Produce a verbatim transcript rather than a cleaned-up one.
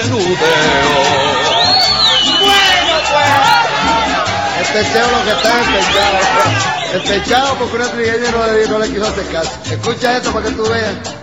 menudeo. Bueno, pues. Este cheo lo que está despechado. Despechado porque una trigueña no le, no le quiso hacer caso. Escucha esto para que tú veas.